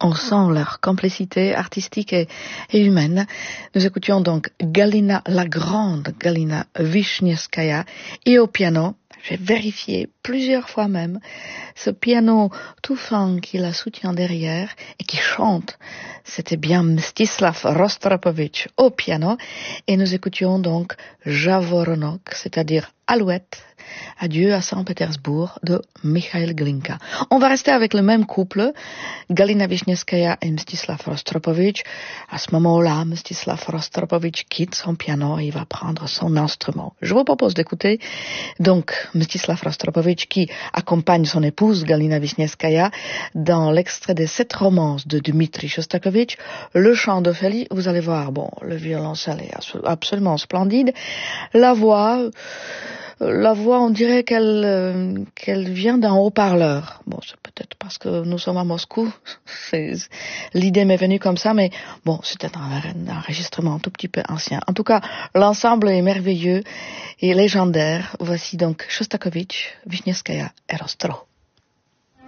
On sent leur complicité artistique et humaine. Nous écoutions donc Galina la Grande, Galina Wisniewskaja, et au piano, j'ai vérifié plusieurs fois même, ce piano tout fin qui la soutient derrière et qui chante, c'était bien Mstislav Rostropovitch au piano, et nous écoutions donc Javoronok, c'est-à-dire Alouette, Adieu à Saint-Pétersbourg de Mikhail Glinka. On va rester avec le même couple, Galina Wisniewskaja et Mstislav Rostropovitch. À ce moment-là, Mstislav Rostropovitch quitte son piano et il va prendre son instrument. Je vous propose d'écouter donc Mstislav Rostropovitch qui accompagne son épouse Galina Wisniewskaja dans l'extrait des 7 romances de Dmitri Shostakovich, Le chant d'Ophélie. Vous allez voir, bon, le violoncelle est absolument splendide. La voix, on dirait qu'elle vient d'un haut-parleur. Bon, c'est peut-être parce que nous sommes à Moscou. L'idée m'est venue comme ça, mais bon, c'était un enregistrement un tout petit peu ancien. En tout cas, l'ensemble est merveilleux et légendaire. Voici donc Shostakovich, Wisniewskaja et Rostro.